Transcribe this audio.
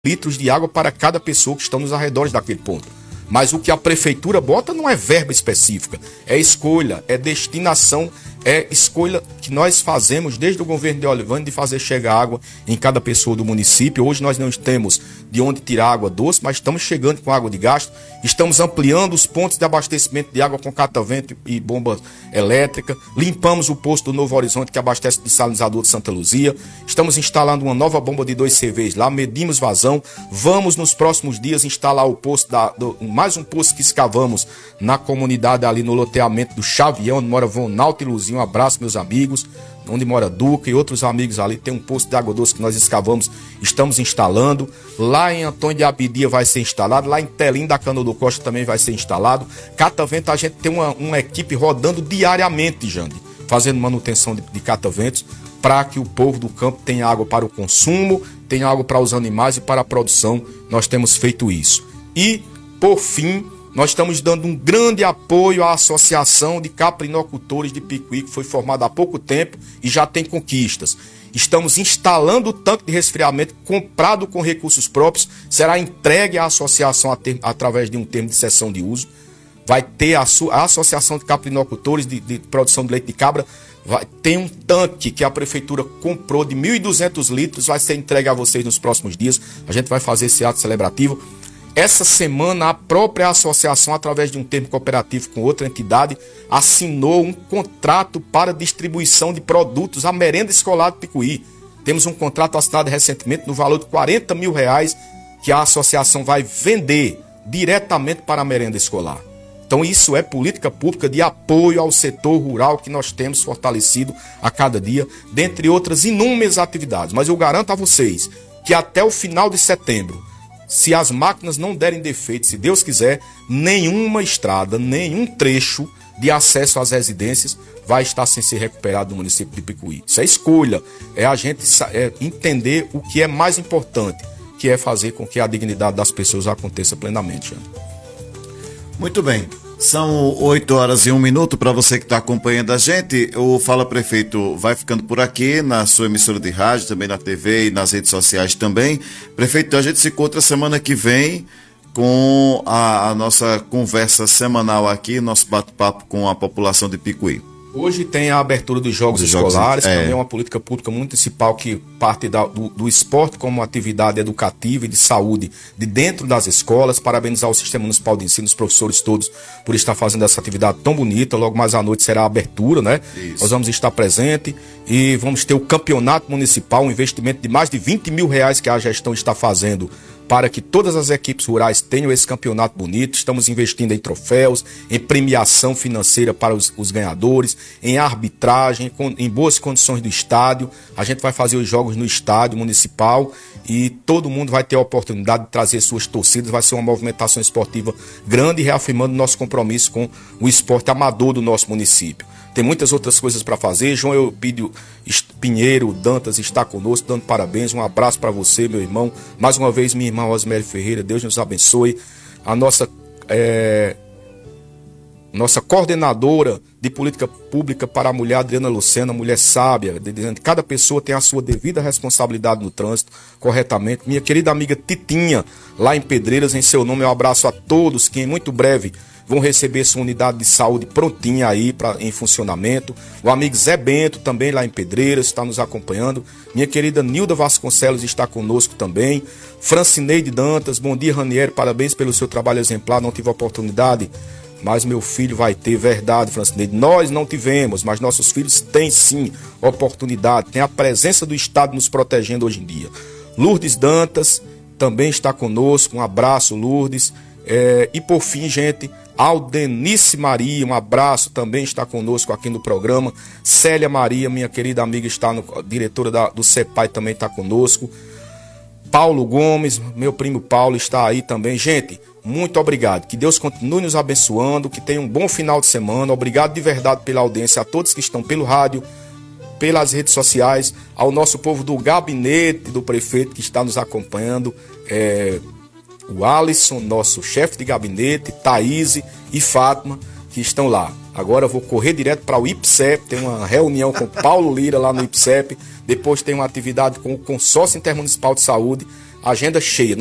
litros de água para cada pessoa que está nos arredores daquele ponto. Mas o que a prefeitura bota não é verba específica, é escolha, é destinação, é escolha que nós fazemos desde o governo de Olivânia de fazer chegar água em cada pessoa do município. Hoje nós não temos de onde tirar água doce, mas estamos chegando com água de gasto, estamos ampliando os pontos de abastecimento de água com catavento e bomba elétrica, limpamos o posto do Novo Horizonte que abastece o desalinizador de Santa Luzia, estamos instalando uma nova bomba de 2 CVs lá, medimos vazão, vamos nos próximos dias instalar o posto mais um poço que escavamos na comunidade ali no loteamento do Xavião, onde mora Vonalto e Luzinho. Um abraço, meus amigos, onde mora Duca e outros amigos ali. Tem um poço de água doce que nós escavamos, estamos instalando. Lá em Antônio de Abidia vai ser instalado. Lá em Telim da Canoa do Costa também vai ser instalado. Catavento, a gente tem uma equipe rodando diariamente, Jande, fazendo manutenção de cataventos, para que o povo do campo tenha água para o consumo, tenha água para os animais e para a produção. Nós temos feito isso. E, por fim, nós estamos dando um grande apoio à Associação de Caprinocultores de Picuí, que foi formada há pouco tempo e já tem conquistas. Estamos instalando o tanque de resfriamento comprado com recursos próprios, será entregue à associação através de um termo de cessão de uso. Vai ter a Associação de Caprinocultores de Produção de Leite de Cabra, tem um tanque que a prefeitura comprou de 1.200 litros, vai ser entregue a vocês nos próximos dias. A gente vai fazer esse ato celebrativo. Essa semana, a própria associação, através de um termo cooperativo com outra entidade, assinou um contrato para distribuição de produtos à merenda escolar de Picuí. Temos um contrato assinado recentemente no valor de R$40 mil que a associação vai vender diretamente para a merenda escolar. Então isso é política pública de apoio ao setor rural que nós temos fortalecido a cada dia, dentre outras inúmeras atividades. Mas eu garanto a vocês que até o final de setembro, se as máquinas não derem defeito, se Deus quiser, nenhuma estrada, nenhum trecho de acesso às residências vai estar sem ser recuperado no município de Picuí. Isso é escolha, é a gente entender o que é mais importante, que é fazer com que a dignidade das pessoas aconteça plenamente. Muito bem. São 8h01 para você que está acompanhando a gente. O Fala Prefeito vai ficando por aqui na sua emissora de rádio, também na TV e nas redes sociais também. Prefeito, a gente se encontra semana que vem com a nossa conversa semanal aqui, nosso bate-papo com a população de Picuí. Hoje tem a abertura dos Jogos Escolares, também é uma política pública municipal que parte do esporte como atividade educativa e de saúde de dentro das escolas. Parabenizar o Sistema Municipal de Ensino, os professores todos, por estar fazendo essa atividade tão bonita. Logo mais à noite será a abertura, né? Isso. Nós vamos estar presente e vamos ter o campeonato municipal, um investimento de mais de R$20 mil que a gestão está fazendo para que todas as equipes rurais tenham esse campeonato bonito. Estamos investindo em troféus, em premiação financeira para os ganhadores, em arbitragem, em boas condições do estádio. A gente vai fazer os jogos no estádio municipal e todo mundo vai ter a oportunidade de trazer suas torcidas. Vai ser uma movimentação esportiva grande, reafirmando nosso compromisso com o esporte amador do nosso município. Tem muitas outras coisas para fazer. João Eupídio Pinheiro Dantas está conosco, dando parabéns. Um abraço para você, meu irmão. Mais uma vez, minha irmã Osmério Ferreira, Deus nos abençoe. A nossa coordenadora de política pública para a mulher, Adriana Lucena, mulher sábia, dizendo que cada pessoa tem a sua devida responsabilidade no trânsito, corretamente. Minha querida amiga Titinha, lá em Pedreiras, em seu nome, um abraço a todos que em muito breve vão receber sua unidade de saúde prontinha aí em funcionamento. O amigo Zé Bento, também lá em Pedreiras, está nos acompanhando. Minha querida Nilda Vasconcelos está conosco também. Francineide Dantas, bom dia, Ranieri, parabéns pelo seu trabalho exemplar. Não tive a oportunidade, mas meu filho vai ter. Verdade, Francineide. Nós não tivemos, mas nossos filhos têm sim oportunidade. Tem a presença do Estado nos protegendo hoje em dia. Lourdes Dantas também está conosco. Um abraço, Lourdes. E por fim, gente, Aldenice Maria, um abraço, também está conosco aqui no programa. Célia Maria, minha querida amiga, diretora do CEPAI, também está conosco. Paulo Gomes, meu primo Paulo, está aí também. Gente, muito obrigado, que Deus continue nos abençoando, que tenha um bom final de semana. Obrigado de verdade pela audiência, a todos que estão pelo rádio, pelas redes sociais, ao nosso povo do gabinete do prefeito que está nos acompanhando, o Alisson, nosso chefe de gabinete, Thaís e Fátima, que estão lá. Agora eu vou correr direto para o IPSEP, tem uma reunião com Paulo Lira lá no IPSEP, depois tem uma atividade com o Consórcio Intermunicipal de Saúde, agenda cheia.